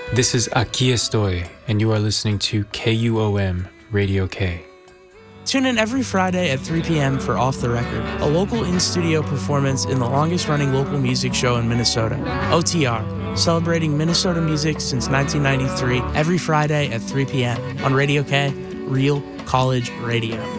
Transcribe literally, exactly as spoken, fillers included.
This is Aquí Estoy, and you are listening to K U O M Radio K. Tune in every Friday at three p.m. for Off the Record, a local in-studio performance in the longest-running local music show in Minnesota, O T R, celebrating Minnesota music since nineteen ninety-three, every Friday at three p.m. on Radio K, Real College Radio.